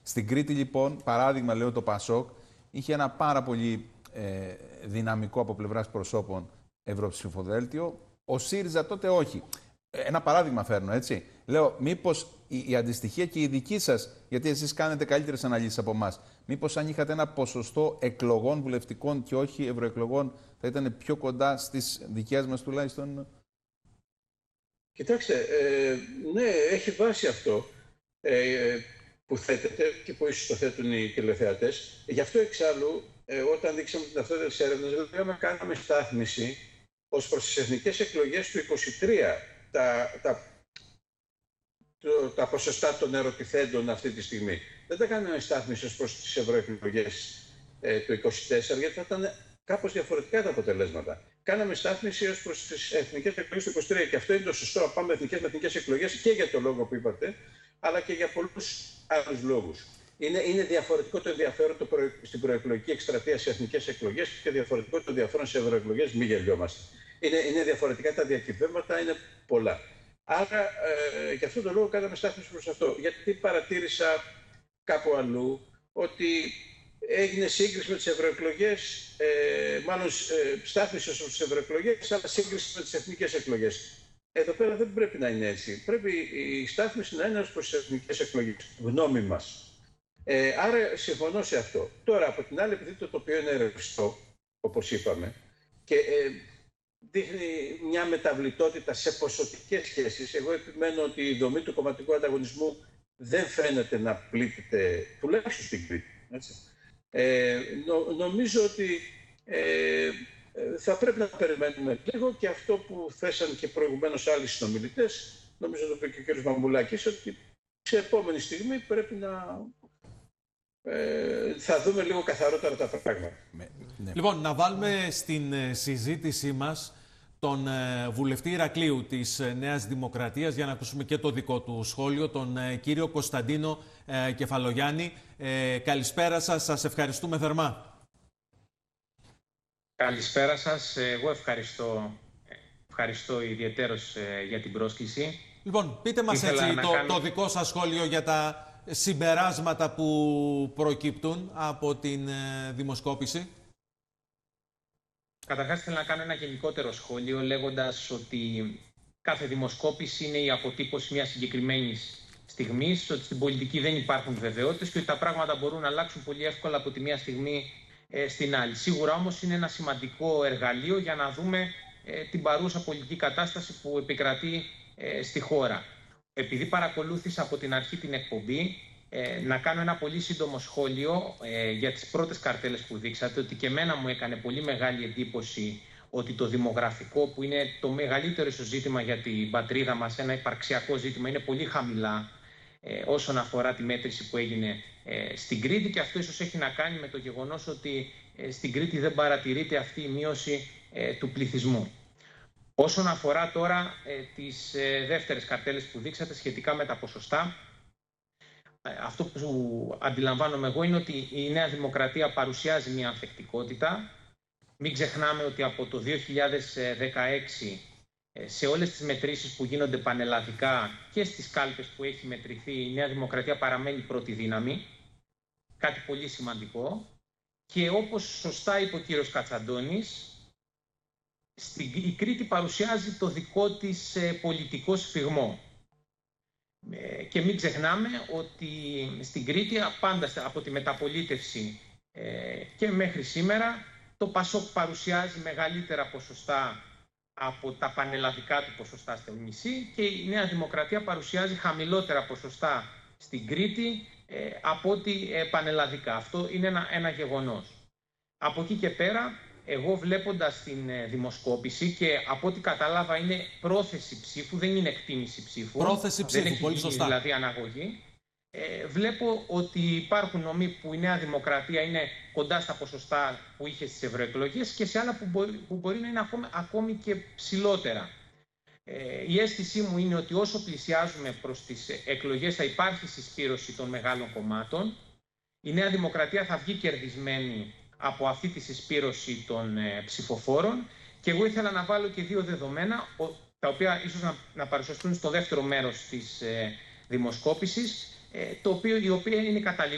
Στην Κρήτη, λοιπόν, παράδειγμα, λέω, το ΠΑΣΟΚ είχε ένα πάρα πολύ δυναμικό από πλευράς προσώπων ευρωψηφοδέλτιο. Ο ΣΥΡΙΖΑ τότε όχι. Ένα παράδειγμα φέρνω, έτσι. Λέω, μήπως η αντιστοιχία και η δική σας, γιατί εσείς κάνετε καλύτερες αναλύσεις από εμάς, μήπως αν είχατε ένα ποσοστό εκλογών βουλευτικών και όχι ευρωεκλογών, θα ήταν πιο κοντά στις δικές μας τουλάχιστον? Κοιτάξτε, ναι, έχει βάση αυτό που θέτεται και που ίσως το θέτουν οι τηλεθεατές. Γι' αυτό εξάλλου, όταν δείξαμε την ταυτότητα της έρευνας, δηλαδή κάναμε στάθμιση ως προς τις εθνικές εκλογές του 2023. Τα ποσοστά των ερωτηθέντων αυτή τη στιγμή. Δεν τα κάναμε στάθμιση ως προς τις ευρωεκλογές του 2024, γιατί θα ήταν κάπως διαφορετικά τα αποτελέσματα. Κάναμε στάθμιση ως προς τις εθνικές εκλογές του 2023 και αυτό είναι το σωστό, να πάμε εθνικές με εθνικές εκλογές και για το λόγο που είπατε, αλλά και για πολλούς άλλους λόγους. Είναι διαφορετικό το ενδιαφέρον στην προεκλογική εκστρατεία σε εθνικές εκλογές και διαφορετικό το ενδιαφέρον σε ευρωεκλογές, μην γελιόμαστε. Είναι διαφορετικά τα διακυβεύματα, είναι πολλά. Άρα, γι' αυτόν τον λόγο κάναμε στάθμιση προς αυτό. Γιατί παρατήρησα κάπου αλλού ότι έγινε σύγκριση με τις ευρωεκλογές, μάλλον στάθμιση ως τις ευρωεκλογές, αλλά σύγκριση με τις εθνικές εκλογές. Εδώ πέρα δεν πρέπει να είναι έτσι. Πρέπει η στάθμιση να είναι ως προς τις εθνικές εκλογές. Γνώμη μας. Άρα συμφωνώ σε αυτό. Τώρα, από την άλλη, επειδή το τοπίο είναι ρευστό, όπως είπαμε, και δείχνει μια μεταβλητότητα σε ποσοτικές σχέσεις. Εγώ επιμένω ότι η δομή του κομματικού ανταγωνισμού δεν φαίνεται να πλήττεται, τουλάχιστον στην Κρήτη. Νομίζω ότι θα πρέπει να περιμένουμε λίγο και αυτό που θέσαν και προηγουμένως άλλοι συνομιλητές, νομίζω το είπε και ο κ. Μαμουλάκης, ότι σε επόμενη στιγμή πρέπει να θα δούμε λίγο καθαρότερα τα πράγματα. Ναι. Λοιπόν, να βάλουμε στην συζήτησή μας τον βουλευτή Ηρακλείου της Νέας Δημοκρατίας για να ακούσουμε και το δικό του σχόλιο, τον κύριο Κωνσταντίνο Κεφαλογιάννη. Καλησπέρα σας, σας ευχαριστούμε θερμά. Καλησπέρα σας, εγώ ευχαριστώ ιδιαιτέρως για την πρόσκληση. Λοιπόν, πείτε μας το δικό σας σχόλιο για τα συμπεράσματα που προκύπτουν από την δημοσκόπηση. Καταρχάς θέλω να κάνω ένα γενικότερο σχόλιο λέγοντας ότι κάθε δημοσκόπηση είναι η αποτύπωση μιας συγκεκριμένης στιγμής, ότι στην πολιτική δεν υπάρχουν βεβαιότητες και ότι τα πράγματα μπορούν να αλλάξουν πολύ εύκολα από τη μία στιγμή στην άλλη. Σίγουρα όμως είναι ένα σημαντικό εργαλείο για να δούμε την παρούσα πολιτική κατάσταση που επικρατεί στη χώρα. Επειδή παρακολούθησα από την αρχή την εκπομπή, να κάνω ένα πολύ σύντομο σχόλιο για τις πρώτες καρτέλες που δείξατε, ότι και εμένα μου έκανε πολύ μεγάλη εντύπωση ότι το δημογραφικό, που είναι το μεγαλύτερο ζήτημα για την πατρίδα μας, ένα υπαρξιακό ζήτημα, είναι πολύ χαμηλά όσον αφορά τη μέτρηση που έγινε στην Κρήτη, και αυτό ίσως έχει να κάνει με το γεγονός ότι στην Κρήτη δεν παρατηρείται αυτή η μείωση του πληθυσμού. Όσον αφορά τώρα τις δεύτερες καρτέλες που δείξατε σχετικά με τα ποσοστά, αυτό που αντιλαμβάνομαι εγώ είναι ότι η Νέα Δημοκρατία παρουσιάζει μια ανθεκτικότητα. Μην ξεχνάμε ότι από το 2016 σε όλες τις μετρήσεις που γίνονται πανελλαδικά και στις κάλπες που έχει μετρηθεί, η Νέα Δημοκρατία παραμένει πρώτη δύναμη. Κάτι πολύ σημαντικό. Και όπως σωστά είπε ο κύριος Κατσαντώνης, η Κρήτη παρουσιάζει το δικό της πολιτικό σφιγμό. Και μην ξεχνάμε ότι στην Κρήτη πάντα από τη μεταπολίτευση και μέχρι σήμερα το ΠΑΣΟΚ παρουσιάζει μεγαλύτερα ποσοστά από τα πανελλαδικά του ποσοστά στο νησί και η Νέα Δημοκρατία παρουσιάζει χαμηλότερα ποσοστά στην Κρήτη από ό,τι πανελλαδικά. Αυτό είναι ένα γεγονός. Από εκεί και πέρα, εγώ βλέποντας την δημοσκόπηση, και από ό,τι κατάλαβα είναι πρόθεση ψήφου, δεν είναι εκτίμηση ψήφου. Πρόθεση ψήφου, δεν έχει πολύ γίνει, σωστά. δηλαδή αναγωγή. Βλέπω ότι υπάρχουν νομοί που η Νέα Δημοκρατία είναι κοντά στα ποσοστά που είχε στις ευρωεκλογές και σε άλλα που μπορεί να είναι ακόμη και ψηλότερα. Η αίσθησή μου είναι ότι όσο πλησιάζουμε προς τις εκλογές θα υπάρχει συσπήρωση των μεγάλων κομμάτων. Η Νέα Δημοκρατία θα βγει κερδισμένη από αυτή τη συσπήρωση των ψηφοφόρων, και εγώ ήθελα να βάλω και δύο δεδομένα, τα οποία ίσως να παρουσιαστούν στο δεύτερο μέρος της δημοσκόπησης, η οποία είναι καταλληλή.